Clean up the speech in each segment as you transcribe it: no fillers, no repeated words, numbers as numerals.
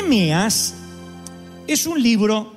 Nehemías es un libro,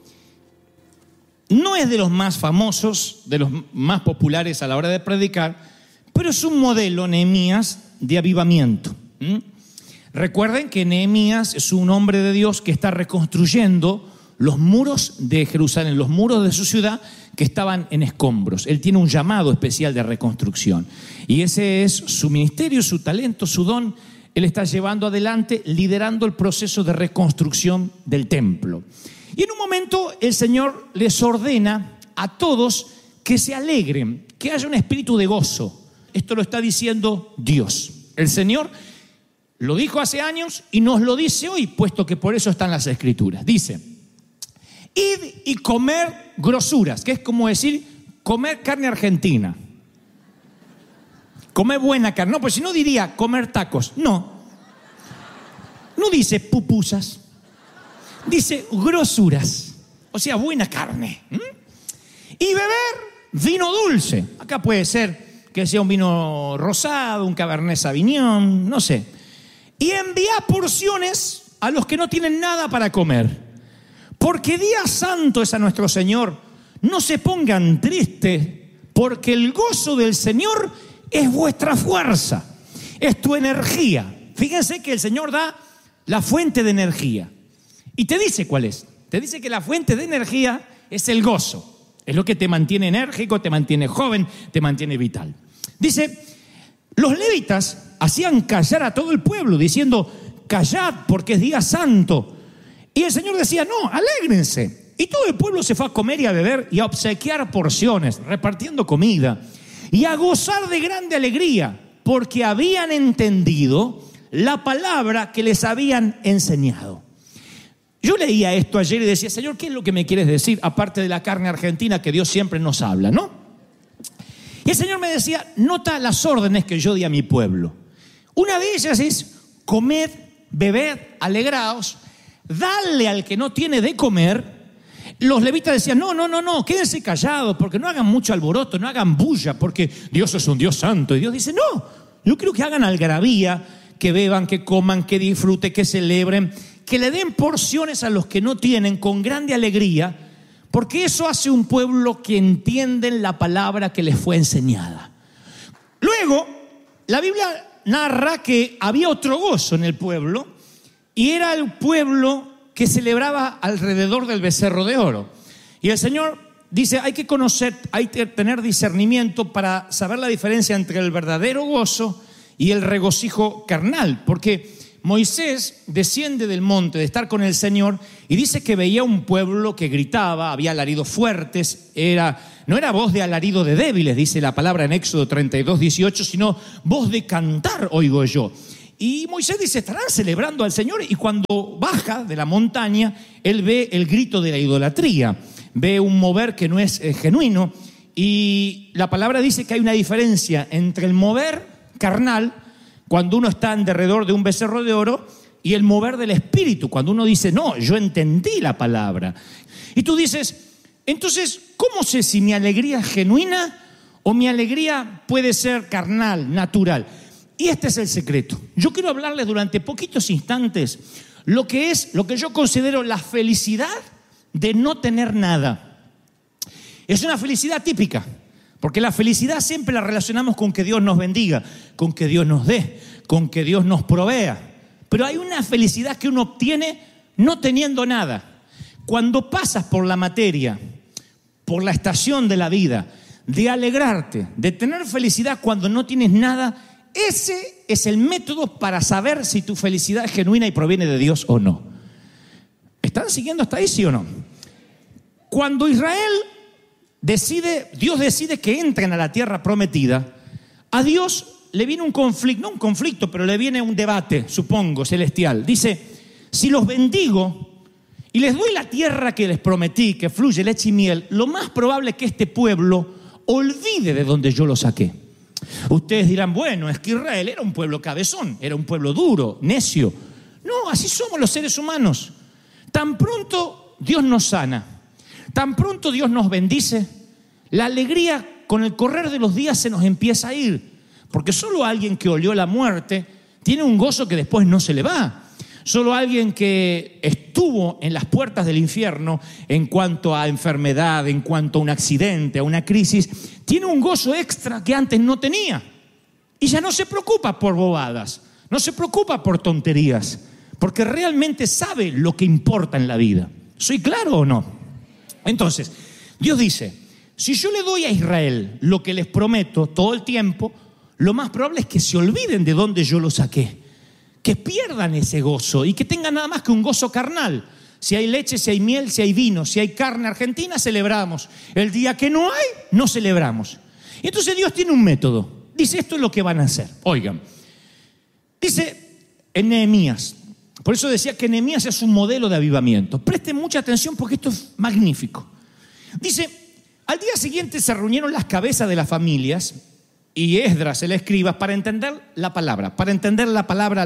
no es de los más famosos, de los más populares a la hora de predicar, pero es un modelo, Nehemías, de avivamiento. Recuerden que Nehemías es un hombre de Dios que está reconstruyendo los muros de Jerusalén, los muros de su ciudad que estaban en escombros. Él tiene un llamado especial de reconstrucción y ese es su ministerio, su talento, su don. Él está llevando adelante, liderando el proceso de reconstrucción del templo. Y en un momento el Señor les ordena a todos que se alegren, que haya un espíritu de gozo. Esto lo está diciendo Dios. El Señor lo dijo hace años y nos lo dice hoy, puesto que por eso están las Escrituras. Dice: id y comer grosuras, que es como decir comer carne argentina. Comer buena carne. No, pues si no diría comer tacos. No dice pupusas. Dice grosuras. O sea, buena carne. Y beber vino dulce. Acá puede ser que sea un vino rosado, un Cabernet Sauvignon, no sé. Y enviar porciones a los que no tienen nada para comer. Porque día santo es a nuestro Señor. No se pongan tristes, porque el gozo del Señor es vuestra fuerza, es tu energía. Fíjense que el Señor da la fuente de energía. Y te dice cuál es. Te dice que la fuente de energía es el gozo. Es lo que te mantiene enérgico, te mantiene joven, te mantiene vital. Dice, los levitas hacían callar a todo el pueblo, diciendo, callad porque es día santo. Y el Señor decía, no, alégrense. Y todo el pueblo se fue a comer y a beber y a obsequiar porciones, repartiendo comida. Y a gozar de grande alegría, porque habían entendido la palabra que les habían enseñado. Yo leía esto ayer y decía, Señor, ¿qué es lo que me quieres decir? Aparte de la carne argentina que Dios siempre nos habla, ¿no? Y el Señor me decía, nota las órdenes que yo di a mi pueblo. Una de ellas es comed, bebed, alegraos, dale al que no tiene de comer. Los levitas decían, no, quédense callados, porque no hagan mucho alboroto, no hagan bulla, porque Dios es un Dios santo. Y Dios dice, no, yo quiero que hagan algarabía, que beban, que coman, que disfruten, que celebren, que le den porciones a los que no tienen con grande alegría, porque eso hace un pueblo que entienden la palabra que les fue enseñada. Luego, la Biblia narra que había otro gozo en el pueblo, y era el pueblo que celebraba alrededor del becerro de oro. Y el Señor dice, hay que conocer, hay que tener discernimiento para saber la diferencia entre el verdadero gozo y el regocijo carnal, porque Moisés desciende del monte de estar con el Señor y dice que veía un pueblo que gritaba, había alaridos fuertes, no era voz de alarido de débiles, dice la palabra en Éxodo 32:18, sino voz de cantar oigo yo. Y Moisés dice, estarán celebrando al Señor, y cuando baja de la montaña, él ve el grito de la idolatría, ve un mover que no es genuino, y la palabra dice que hay una diferencia entre el mover carnal, cuando uno está en derredor de un becerro de oro, y el mover del espíritu, cuando uno dice, no, yo entendí la palabra. Y tú dices, entonces, ¿cómo sé si mi alegría es genuina o mi alegría puede ser carnal, natural? Y este es el secreto. Yo quiero hablarles durante poquitos instantes lo que yo considero la felicidad de no tener nada. Es una felicidad típica, porque la felicidad siempre la relacionamos con que Dios nos bendiga, con que Dios nos dé, con que Dios nos provea. Pero hay una felicidad que uno obtiene no teniendo nada. Cuando pasas por la materia, por la estación de la vida, de alegrarte, de tener felicidad cuando no tienes nada, ese es el método para saber si tu felicidad es genuina y proviene de Dios o no. ¿Están siguiendo hasta ahí, sí o no? Cuando Dios decide que entren a la tierra prometida, a Dios le viene un conflicto, no un conflicto, pero le viene un debate, supongo, celestial. Dice, si los bendigo y les doy la tierra que les prometí, que fluye leche y miel, lo más probable es que este pueblo olvide de donde yo lo saqué. Ustedes dirán, bueno, es que Israel era un pueblo cabezón, era un pueblo duro, necio. No, así somos los seres humanos. Tan pronto Dios nos sana, tan pronto Dios nos bendice, la alegría con el correr de los días se nos empieza a ir, porque solo alguien que olió la muerte tiene un gozo que después no se le va. Solo alguien que estuvo en las puertas del infierno en cuanto a enfermedad, en cuanto a un accidente, a una crisis, tiene un gozo extra que antes no tenía. Y ya no se preocupa por bobadas, no se preocupa por tonterías, porque realmente sabe lo que importa en la vida. ¿Soy claro o no? Entonces, Dios dice, si yo le doy a Israel lo que les prometo todo el tiempo, lo más probable es que se olviden de dónde yo lo saqué, que pierdan ese gozo y que tengan nada más que un gozo carnal. Si hay leche, si hay miel, si hay vino, si hay carne argentina, celebramos. El día que no hay, no celebramos. Y entonces Dios tiene un método. Dice, esto es lo que van a hacer. Oigan, dice en Nehemías, por eso decía que Nehemías es un modelo de avivamiento. Presten mucha atención porque esto es magnífico. Dice, al día siguiente se reunieron las cabezas de las familias y Esdras, el escriba, para entender la palabra, la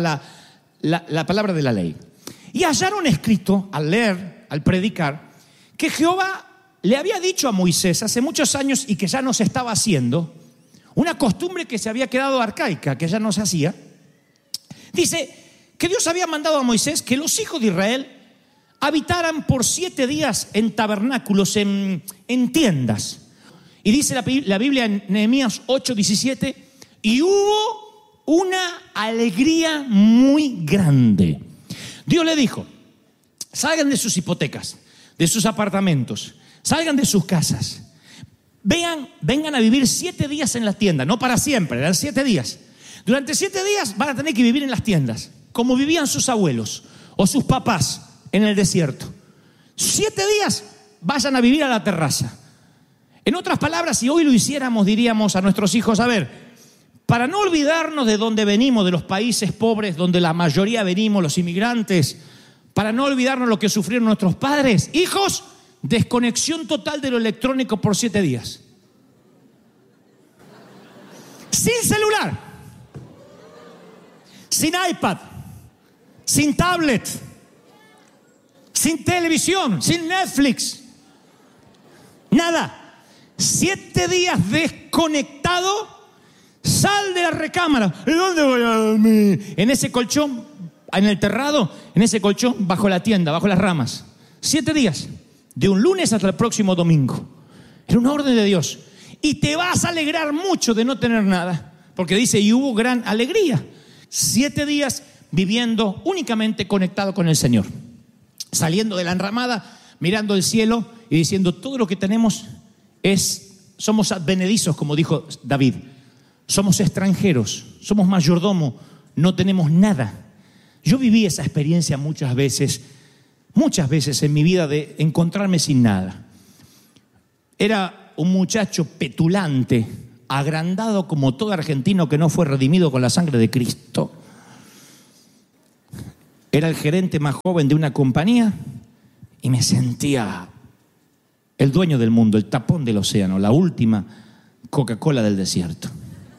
palabra de la ley. Y hallaron escrito, al leer, al predicar, que Jehová le había dicho a Moisés hace muchos años y que ya no se estaba haciendo, una costumbre que se había quedado arcaica, que ya no se hacía. Dice que Dios había mandado a Moisés que los hijos de Israel habitaran por 7 días en tabernáculos, en tiendas. Y dice la Biblia en Nehemías 8:17, y hubo una alegría muy grande. Dios le dijo, salgan de sus hipotecas, de sus apartamentos, salgan de sus casas, vengan a vivir 7 días en las tiendas, no para siempre, eran 7 días. Durante 7 días van a tener que vivir en las tiendas, como vivían sus abuelos o sus papás en el desierto. 7 días vayan a vivir a la terraza. En otras palabras, si hoy lo hiciéramos, diríamos a nuestros hijos, a ver, para no olvidarnos de dónde venimos, de los países pobres donde la mayoría venimos, los inmigrantes, para no olvidarnos lo que sufrieron nuestros padres, hijos, desconexión total de lo electrónico por 7 días. Sin celular, sin iPad, sin tablet, sin televisión, sin Netflix, nada. 7 días desconectado, sal de la recámara. ¿Y dónde voy a dormir? En ese colchón, en el terrado, en ese colchón, bajo la tienda, bajo las ramas. 7 días, de un lunes hasta el próximo domingo. Era una orden de Dios. Y te vas a alegrar mucho de no tener nada, porque dice, y hubo gran alegría. 7 días viviendo únicamente conectado con el Señor, saliendo de la enramada, mirando el cielo y diciendo, todo lo que tenemos somos advenedizos, como dijo David. Somos extranjeros, somos mayordomo, no tenemos nada. Yo viví esa experiencia muchas veces en mi vida de encontrarme sin nada. Era un muchacho petulante, agrandado como todo argentino que no fue redimido con la sangre de Cristo. Era el gerente más joven de una compañía y me sentía el dueño del mundo, el tapón del océano, la última Coca-Cola del desierto.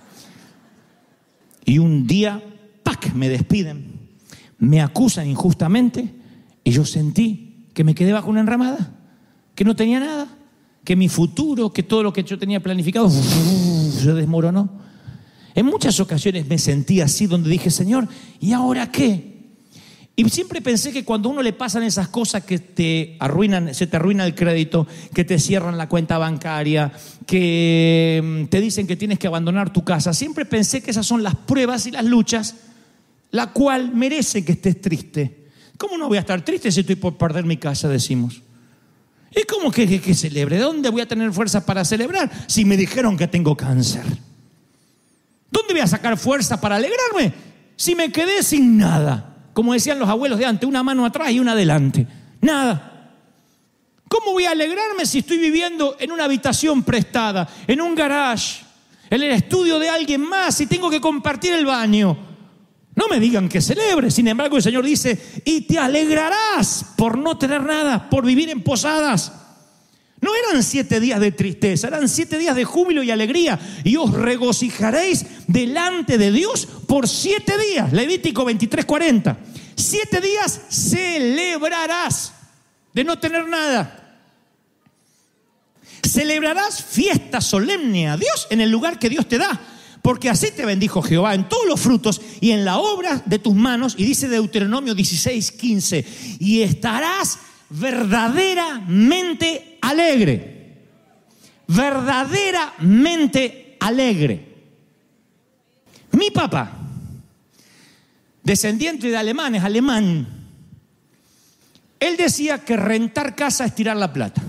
Y un día, ¡pac!, me despiden, me acusan injustamente y yo sentí que me quedé bajo una enramada, que no tenía nada, que mi futuro, que todo lo que yo tenía planificado se desmoronó. En muchas ocasiones me sentí así, donde dije, Señor, ¿y ahora qué? Y siempre pensé que cuando a uno le pasan esas cosas que se te arruina el crédito, que te cierran la cuenta bancaria, que te dicen que tienes que abandonar tu casa, siempre pensé que esas son las pruebas y las luchas, la cual merece que estés triste. ¿Cómo no voy a estar triste si estoy por perder mi casa, decimos? ¿Y cómo que celebre? ¿De dónde voy a tener fuerza para celebrar si me dijeron que tengo cáncer? ¿Dónde voy a sacar fuerza para alegrarme si me quedé sin nada? Como decían los abuelos de antes, una mano atrás y una adelante. Nada. ¿Cómo voy a alegrarme si estoy viviendo en una habitación prestada, en un garage, en el estudio de alguien más y tengo que compartir el baño? No me digan que celebre. Sin embargo, el Señor dice, y te alegrarás por no tener nada, por vivir en posadas. No eran 7 días de tristeza, eran 7 días de júbilo y alegría. Y os regocijaréis delante de Dios por 7 días. Levítico 23:40. 7 días celebrarás de no tener nada. Celebrarás fiesta solemne a Dios en el lugar que Dios te da. porque así te bendijo Jehová en todos los frutos y en la obra de tus manos. Y dice Deuteronomio 16:15, y estarás verdaderamente alegre. Verdaderamente alegre. Mi papá, descendiente de alemanes, alemán, él decía que rentar casa es tirar la plata.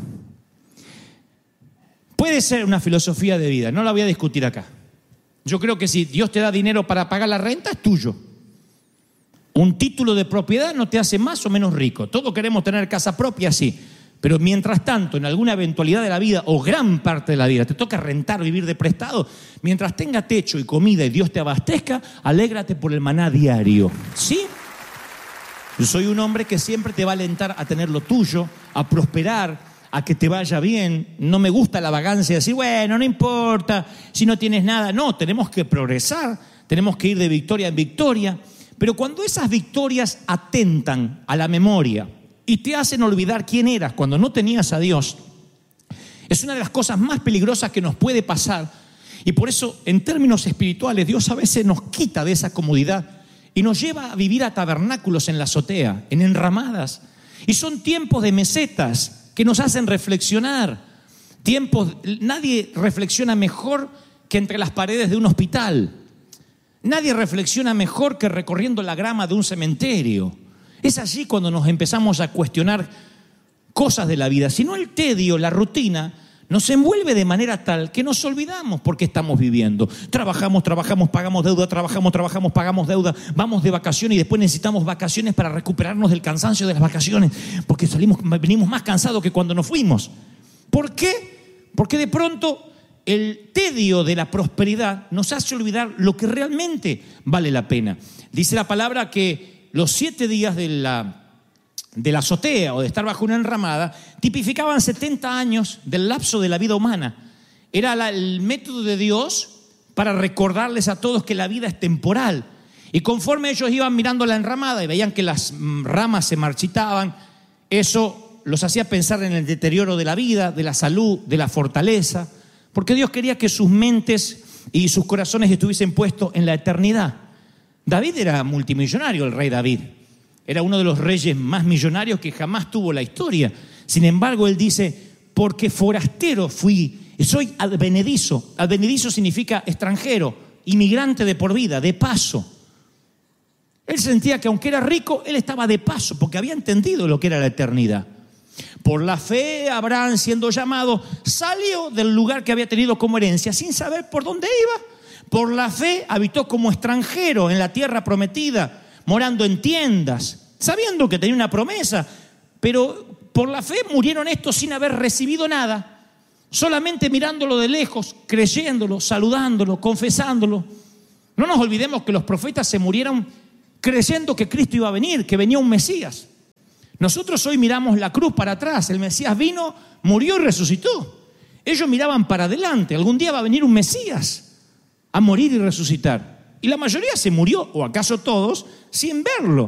Puede ser una filosofía de vida, no la voy a discutir acá. Yo creo que si Dios te da dinero para pagar la renta, es tuyo. Un título de propiedad no te hace más o menos rico. Todos queremos tener casa propia, sí. Pero mientras tanto, en alguna eventualidad de la vida, o gran parte de la vida, te toca rentar, vivir de prestado, mientras tenga techo y comida y Dios te abastezca, alégrate por el maná diario. ¿Sí? Yo soy un hombre que siempre te va a alentar a tener lo tuyo, a prosperar, a que te vaya bien. No me gusta la vagancia de decir, bueno, no importa si no tienes nada. No, tenemos que progresar, tenemos que ir de victoria en victoria. Pero cuando esas victorias atentan a la memoria y te hacen olvidar quién eras cuando no tenías a Dios, es una de las cosas más peligrosas que nos puede pasar. Y por eso, en términos espirituales, Dios a veces nos quita de esa comodidad y nos lleva a vivir a tabernáculos en la azotea, en enramadas. Y son tiempos de mesetas que nos hacen reflexionar. Nadie reflexiona mejor que entre las paredes de un hospital. Nadie reflexiona mejor que recorriendo la grama de un cementerio. Es allí cuando nos empezamos a cuestionar cosas de la vida. Si no, el tedio, la rutina, nos envuelve de manera tal que nos olvidamos por qué estamos viviendo. Trabajamos, pagamos deuda, trabajamos, pagamos deuda, vamos de vacaciones y después necesitamos vacaciones para recuperarnos del cansancio de las vacaciones, porque venimos más cansados que cuando nos fuimos. ¿Por qué? Porque de pronto el tedio de la prosperidad nos hace olvidar lo que realmente vale la pena. Dice la palabra que los 7 días de la azotea o de estar bajo una enramada tipificaban 70 años del lapso de la vida humana. Era el método de Dios para recordarles a todos que la vida es temporal. Y conforme ellos iban mirando la enramada y veían que las ramas se marchitaban, eso los hacía pensar en el deterioro de la vida, de la salud, de la fortaleza, porque Dios quería que sus mentes y sus corazones estuviesen puestos en la eternidad. David era multimillonario, el rey David. Era uno de los reyes más millonarios que jamás tuvo la historia. Sin embargo, él dice, porque forastero fui, soy advenedizo. Advenedizo significa extranjero, inmigrante de por vida, de paso. Él sentía que aunque era rico, él estaba de paso, porque había entendido lo que era la eternidad. Por la fe, Abraham, siendo llamado, salió del lugar que había tenido como herencia, sin saber por dónde iba. Por la fe, habitó como extranjero en la tierra prometida, morando en tiendas, sabiendo que tenía una promesa, pero por la fe murieron estos sin haber recibido nada, solamente mirándolo de lejos, creyéndolo, saludándolo, confesándolo. No nos olvidemos que los profetas se murieron creyendo que Cristo iba a venir, que venía un Mesías. Nosotros hoy miramos la cruz para atrás, el Mesías vino, murió y resucitó. Ellos miraban para adelante, algún día va a venir un Mesías a morir y resucitar. Y la mayoría se murió, o acaso todos, sin verlo.